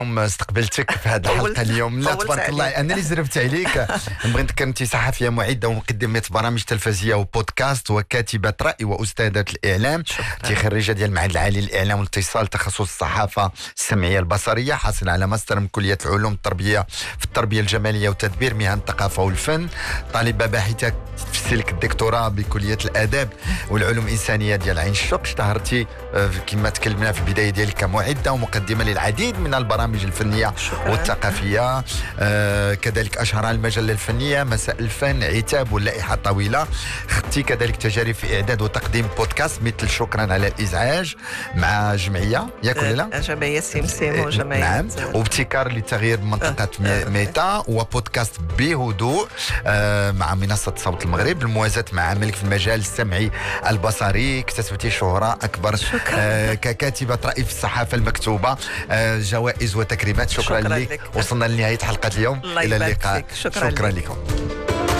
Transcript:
استقبلتك في هذه الحلقه اليوم. لا تبارك الله، انا اللي زربت عليك. نبغي كنتي صحفيه معده ومقدمه برامج تلفزيونيه وبودكاست وكاتبه راي واستاذه الاعلام. انت خريجه ديال المعهد العالي للاعلام والاتصال، تخصص الصحافه السمعيه البصريه، حاصل على ماستر من كليه العلوم التربيه في التربيه الجماليه وتدبير مهن الثقافه والفن، طالبه باحثه في سلك الدكتوراه بكليه الاداب والعلوم الانسانيه ديال عين الشوق. اشتهرتي كما تكلمنا في البدايه ديالك كمعده ومقدمه للعديد من البرامج الفنيه والثقافيه. كذلك اشهرها المجله الفنيه مساء الفن، عتاب واللائحه الطويله. خدتي كذلك تجارب في اعداد وتقديم بودكاست مثل شكرا على الازعاج مع جمعيه ياك ولا لا؟ جمعيه سمسم وجمعيه نعم، وابتكار لتغيير منطقه ميتا، وبودكاست بهدوء مع منصه صوت المغرب. الموازاه مع عملك في المجال السمعي البصري، اكتسبتي شهره اكبر ككاتبه راي في الصحافه المكتوبه، جوائز وتكريمات. شكرا لك. وصلنا لنهايه حلقه اليوم. الى اللقاء. شكرا لكم.